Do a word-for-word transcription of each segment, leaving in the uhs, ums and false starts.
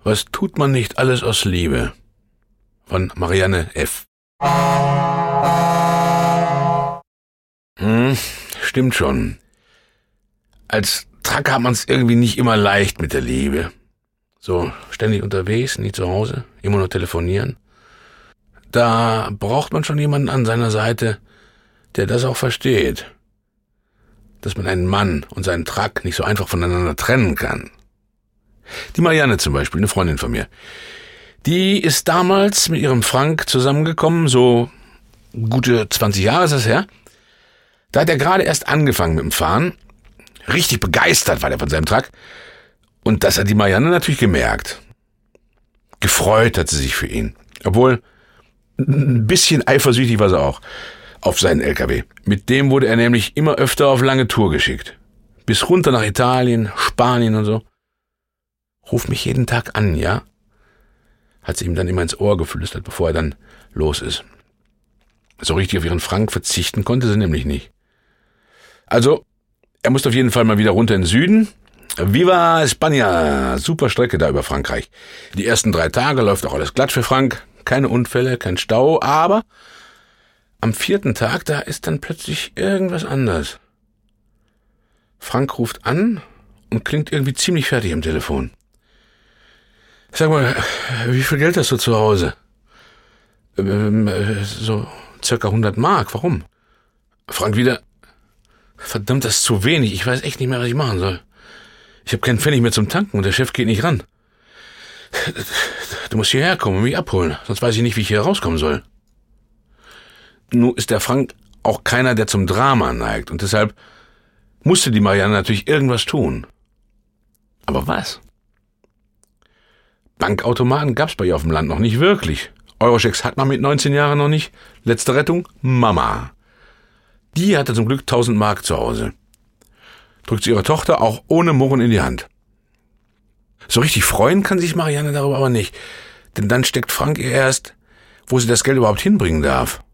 Was tut man nicht alles aus Liebe? Von Marianne F. Hm, stimmt schon. Als Trucker hat man es irgendwie nicht immer leicht mit der Liebe. So ständig unterwegs, nie zu Hause, immer nur telefonieren. Da braucht man schon jemanden an seiner Seite, der das auch versteht. Dass man einen Mann und seinen Truck nicht so einfach voneinander trennen kann. Die Marianne zum Beispiel, eine Freundin von mir, die ist damals mit ihrem Frank zusammengekommen, so gute zwanzig Jahre ist das her. Da hat er gerade erst angefangen mit dem Fahren. Richtig begeistert war er von seinem Truck. Und das hat die Marianne natürlich gemerkt. Gefreut hat sie sich für ihn. Obwohl, ein bisschen eifersüchtig war sie auch auf seinen L K W. Mit dem wurde er nämlich immer öfter auf lange Tour geschickt. Bis runter nach Italien, Spanien und so. Ruf mich jeden Tag an, ja? Hat sie ihm dann immer ins Ohr geflüstert, bevor er dann los ist. So richtig auf ihren Frank verzichten konnte sie nämlich nicht. Also, er musste auf jeden Fall mal wieder runter in den Süden. Viva España! Super Strecke da über Frankreich. Die ersten drei Tage läuft auch alles glatt für Frank. Keine Unfälle, kein Stau, aber am vierten Tag, da ist dann plötzlich irgendwas anders. Frank ruft an und klingt irgendwie ziemlich fertig am Telefon. Sag mal, wie viel Geld hast du zu Hause? Ähm, so circa hundert Mark, warum? Frank wieder, verdammt, das ist zu wenig, ich weiß echt nicht mehr, was ich machen soll. Ich habe keinen Pfennig mehr zum Tanken und der Chef geht nicht ran. Du musst hierher kommen und mich abholen, sonst weiß ich nicht, wie ich hier rauskommen soll. Nun ist der Frank auch keiner, der zum Drama neigt und deshalb musste die Marianne natürlich irgendwas tun. Aber was? Bankautomaten gab's bei ihr auf dem Land noch nicht wirklich. Eurochecks hat man mit neunzehn Jahren noch nicht. Letzte Rettung, Mama. Die hatte zum Glück tausend Mark zu Hause. Drückt sie ihre Tochter auch ohne Murren in die Hand. So richtig freuen kann sich Marianne darüber aber nicht. Denn dann steckt Frank ihr erst, wo sie das Geld überhaupt hinbringen darf.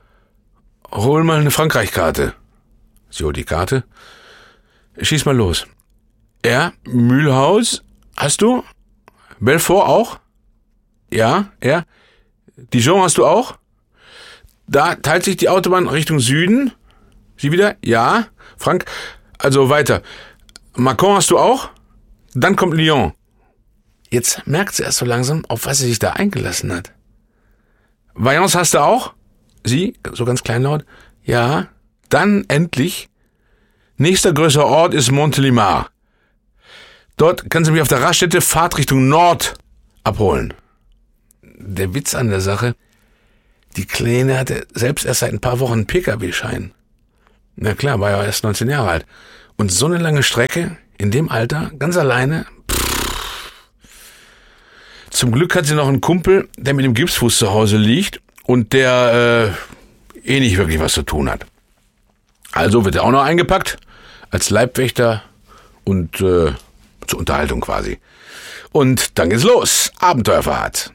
Hol mal eine Frankreich-Karte. Sie holt die Karte. Schieß mal los. Ja, Mühlhaus, hast du? Belfort auch? Ja, ja. Dijon hast du auch? Da teilt sich die Autobahn Richtung Süden. Sie wieder? Ja. Frank, also weiter. Macon hast du auch? Dann kommt Lyon. Jetzt merkt sie erst so langsam, auf was sie sich da eingelassen hat. Valence hast du auch? Sie, so ganz kleinlaut. Ja. Dann endlich. Nächster größerer Ort ist Montélimar. Dort kann sie mich auf der Raststätte Fahrt Richtung Nord abholen. Der Witz an der Sache, die Kleine hatte selbst erst seit ein paar Wochen einen P K W-Schein. Na klar, war ja erst neunzehn Jahre alt. Und so eine lange Strecke, in dem Alter, ganz alleine, pff. Zum Glück hat sie noch einen Kumpel, der mit dem Gipsfuß zu Hause liegt und der äh, eh nicht wirklich was zu tun hat. Also wird er auch noch eingepackt, als Leibwächter und äh, zur Unterhaltung quasi. Und dann geht's los. Abenteuerfahrt.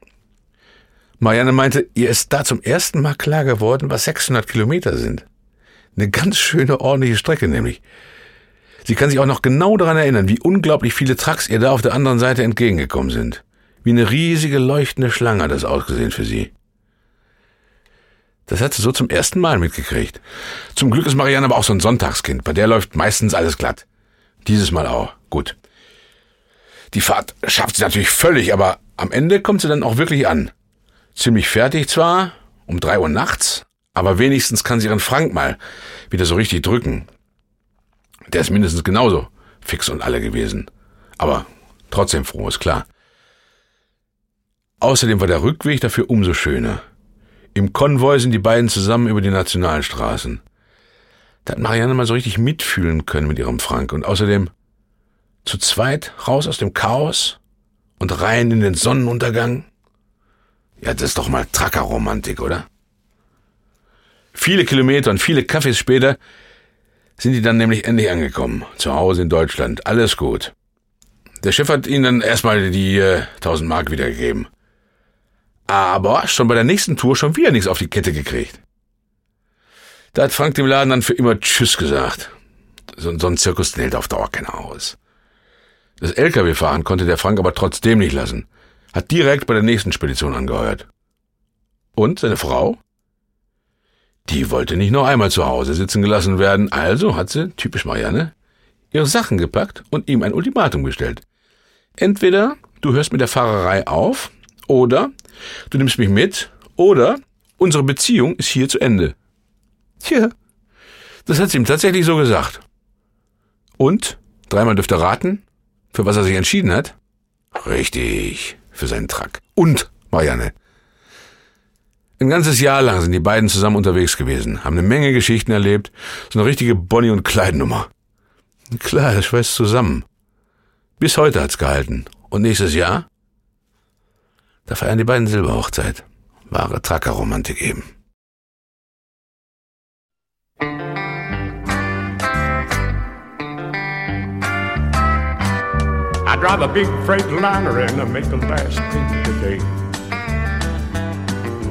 Marianne meinte, ihr ist da zum ersten Mal klar geworden, was sechshundert Kilometer sind. Eine ganz schöne, ordentliche Strecke nämlich. Sie kann sich auch noch genau daran erinnern, wie unglaublich viele Trucks ihr da auf der anderen Seite entgegengekommen sind. Wie eine riesige, leuchtende Schlange hat das ausgesehen für sie. Das hat sie so zum ersten Mal mitgekriegt. Zum Glück ist Marianne aber auch so ein Sonntagskind. Bei der läuft meistens alles glatt. Dieses Mal auch. Gut. Die Fahrt schafft sie natürlich völlig, aber am Ende kommt sie dann auch wirklich an. Ziemlich fertig zwar, um drei Uhr nachts, aber wenigstens kann sie ihren Frank mal wieder so richtig drücken. Der ist mindestens genauso fix und alle gewesen. Aber trotzdem froh, ist klar. Außerdem war der Rückweg dafür umso schöner. Im Konvoi sind die beiden zusammen über die Nationalstraßen. Da hat Marianne mal so richtig mitfühlen können mit ihrem Frank. Und außerdem zu zweit raus aus dem Chaos und rein in den Sonnenuntergang. Ja, das ist doch mal Trucker-Romantik, oder? Viele Kilometer und viele Kaffees später sind die dann nämlich endlich angekommen. Zu Hause in Deutschland. Alles gut. Der Chef hat ihnen dann erstmal die äh, tausend Mark wiedergegeben. Aber schon bei der nächsten Tour schon wieder nichts auf die Kette gekriegt. Da hat Frank dem Laden dann für immer Tschüss gesagt. So, so ein Zirkus, den hält auf Dauer keiner aus. Das L K W-Fahren konnte der Frank aber trotzdem nicht lassen. Hat direkt bei der nächsten Spedition angeheuert. Und seine Frau? Die wollte nicht noch einmal zu Hause sitzen gelassen werden, also hat sie, typisch Marianne, ihre Sachen gepackt und ihm ein Ultimatum gestellt. Entweder du hörst mit der Fahrerei auf, oder du nimmst mich mit, oder unsere Beziehung ist hier zu Ende. Tja, das hat sie ihm tatsächlich so gesagt. Und, dreimal dürft ihr raten, für was er sich entschieden hat? Richtig, für seinen Truck. Und, Marianne. Ein ganzes Jahr lang sind die beiden zusammen unterwegs gewesen, haben eine Menge Geschichten erlebt, so eine richtige Bonnie- und Clyde-Nummer. Klar, das schweißt zusammen. Bis heute hat's gehalten. Und nächstes Jahr? Da feiern die beiden Silberhochzeit. Wahre Trucker-Romantik eben. I drive a big Freightliner and I make the last thing today.